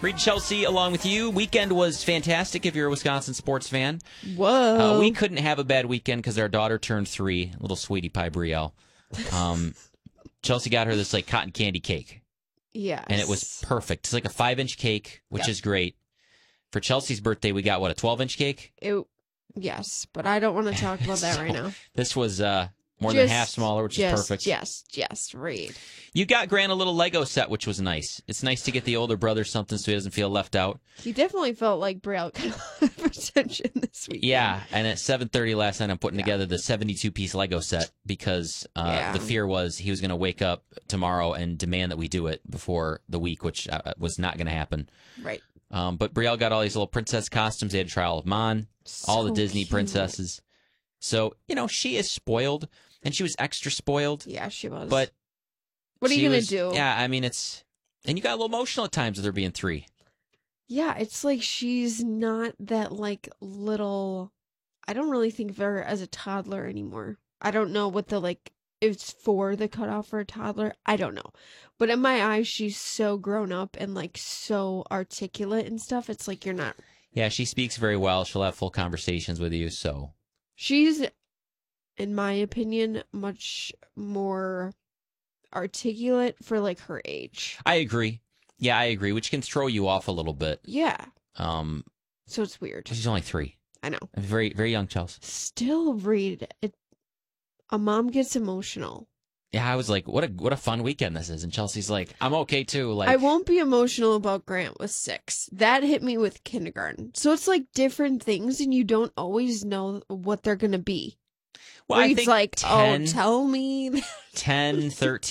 Reed Chelsea along with you. Weekend was fantastic if you're a Wisconsin sports fan. Whoa. We couldn't have a bad weekend because our daughter turned 3, little sweetie pie Brielle. Chelsea got her this like cotton candy cake. Yes. And it was perfect. It's like a 5-inch cake, which is great. For Chelsea's birthday, we got, what, a 12-inch cake? Yes, but I don't want to talk about that right now. This was more than half smaller, which is perfect. Yes, Reed. You got Grant a little Lego set, which was nice. It's nice to get the older brother something so he doesn't feel left out. He definitely felt like Brielle got a lot of attention this weekend. Yeah, and at 7:30 last night, I'm putting together the 72-piece Lego set because the fear was he was going to wake up tomorrow and demand that we do it before the week, which was not going to happen. Right. But Brielle got all these little princess costumes. They had to try all of them on, all the Disney princesses. So, she is spoiled, and she was extra spoiled. Yeah, she was. But what are you going to do? Yeah, I mean, and you got a little emotional at times with her being 3. Yeah, it's like she's not that, like, little... I don't really think of her as a toddler anymore. I don't know what it's for the cutoff for a toddler. I don't know. But in my eyes, she's so grown up and, like, so articulate and stuff. It's like you're not... Yeah, she speaks very well. She'll have full conversations with you, so... She's, in my opinion, much more articulate for, like, her age. I agree. Yeah, I agree, which can throw you off a little bit. Yeah. So it's weird. She's only 3. I know. Very, very young, Chelsea. Still, Reed, a mom gets emotional. Yeah, I was like, what a fun weekend this is. And Chelsea's like, I'm okay, too. Like, I won't be emotional about Grant with 6. That hit me with kindergarten. So it's like different things, and you don't always know what they're going to be. Well, I Reed's think like, 10, tell me. 10, 13.